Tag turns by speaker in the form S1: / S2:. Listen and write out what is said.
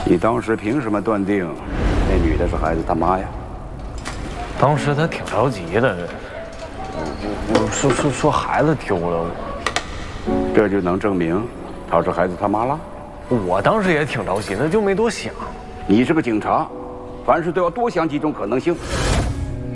S1: 你当时凭什么断定那女的是孩子他妈呀？
S2: 当时他挺着急的，我说孩子丢了，
S1: 这就能证明她是孩子他妈了？
S2: 我当时也挺着急的，就没多想。
S1: 你是个警察，凡事都要多想几种可能性。